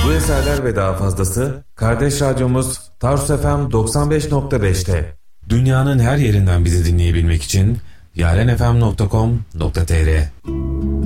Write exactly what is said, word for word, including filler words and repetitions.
Bu eserler ve daha fazlası kardeş radyomuz Tarsus F M doksan beş nokta beş'te. Dünyanın her yerinden bizi dinleyebilmek için yarenfm nokta com nokta tr.